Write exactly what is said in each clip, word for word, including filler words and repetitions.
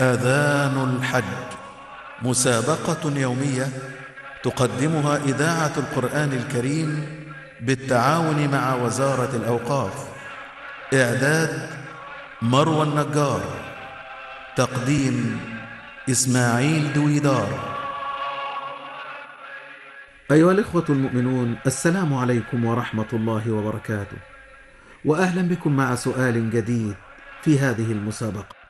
آذان الحج، مسابقة يومية تقدمها إذاعة القرآن الكريم بالتعاون مع وزارة الأوقاف. إعداد مروى النجار، تقديم إسماعيل دويدار. أيها الإخوة المؤمنون، السلام عليكم ورحمة الله وبركاته، وأهلا بكم مع سؤال جديد في هذه المسابقة.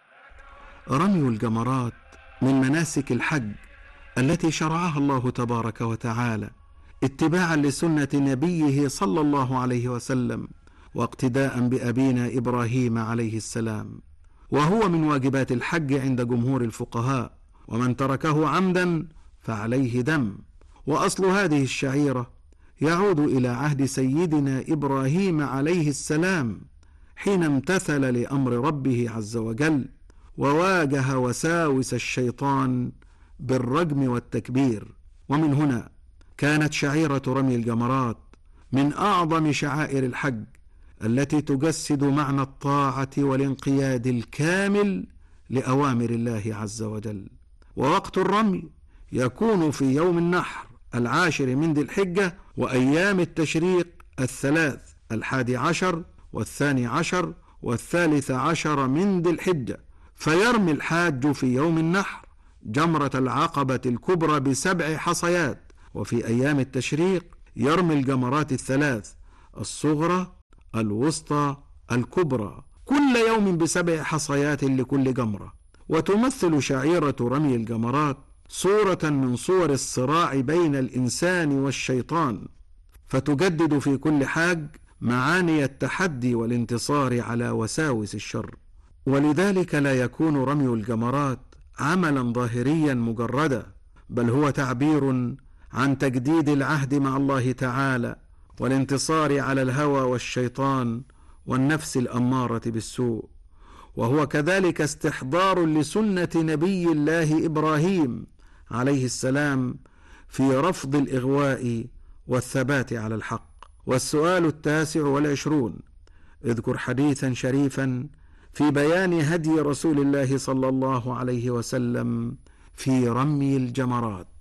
رمي الجمرات من مناسك الحج التي شرعها الله تبارك وتعالى اتباعا لسنة نبيه صلى الله عليه وسلم، واقتداء بأبينا إبراهيم عليه السلام، وهو من واجبات الحج عند جمهور الفقهاء، ومن تركه عمدا فعليه دم. وأصل هذه الشعيرة يعود إلى عهد سيدنا إبراهيم عليه السلام، حين امتثل لأمر ربه عز وجل وواجه وساوس الشيطان بالرجم والتكبير. ومن هنا كانت شعيرة رمي الجمرات من أعظم شعائر الحج، التي تجسد معنى الطاعة والانقياد الكامل لأوامر الله عز وجل. ووقت الرمي يكون في يوم النحر العاشر من ذي الحجة، وأيام التشريق الثلاث، الحادي عشر والثاني عشر والثالث عشر من ذي الحجة. فيرمي الحاج في يوم النحر جمرة العقبة الكبرى بسبع حصيات، وفي أيام التشريق يرمي الجمرات الثلاث، الصغرى الوسطى الكبرى، كل يوم بسبع حصيات لكل جمرة. وتمثل شعيرة رمي الجمرات صورة من صور الصراع بين الإنسان والشيطان، فتجدد في كل حاج معاني التحدي والانتصار على وساوس الشر. ولذلك لا يكون رمي الجمرات عملا ظاهريا مجردا، بل هو تعبير عن تجديد العهد مع الله تعالى والانتصار على الهوى والشيطان والنفس الأمارة بالسوء. وهو كذلك استحضار لسنة نبي الله إبراهيم عليه السلام في رفض الإغواء والثبات على الحق. والسؤال التاسع والعشرون: اذكر حديثا شريفا في بيان هدي رسول الله صلى الله عليه وسلم في رمي الجمرات.